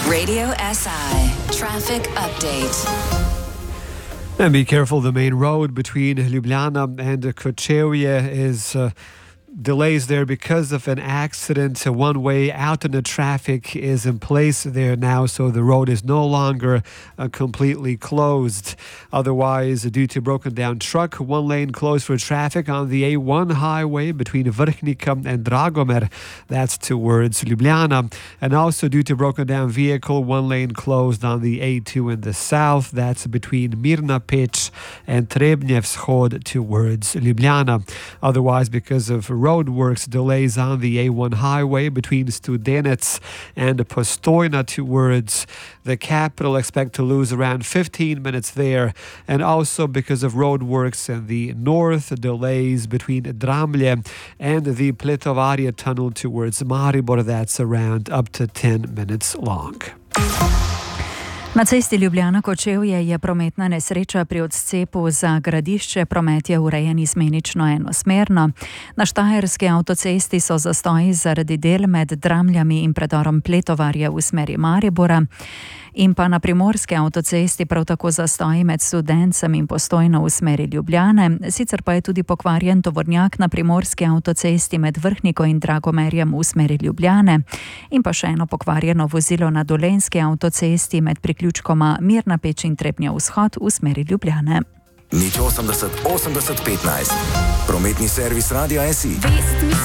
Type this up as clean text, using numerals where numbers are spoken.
Radio SI Traffic Update. And be careful, the main road between Ljubljana and Kočevje is delays there because of an accident. One way out in the traffic is in place there now, so the road is no longer completely closed. Otherwise, due to broken down truck, one lane closed for traffic on the A1 highway between Vrhnika and Dragomer. That's towards Ljubljana. And also due to broken down vehicle, one lane closed on the A2 in the south. That's between Mirna Peć and Trebnje Vzhod towards Ljubljana. Otherwise, because of roadworks, delays on the A1 highway between Studenec and Postojna towards the capital. Expect to lose around 15 minutes there. And also because of roadworks in the north, delays between Dramlje and the Pletovarje tunnel towards Maribor. That's around up to 10 minutes long. Na cesti Ljubljana-Kočevje je prometna nesreča pri odcepu za Gradišče. Promet je urejen izmenično enosmerno. Na štajerski avtocesti so zastoji zaradi del med Dramljami in predorom Pletovarje v smeri Maribora. In pa na primorski avtocesti prav tako zastoji med Studencem in Postojno v smeri Ljubljane. Sicer pa je tudi pokvarjen tovornjak na primorski avtocesti med Vrhniko in Dragomerjem v smeri Ljubljane. In pa še eno pokvarjeno vozilo na Dolenjski avtocesti med priključkoma Mirna Peć in Trebnje Vzhod v smeri Ljubljane. 80 80 15. Prometni servis Radia SI.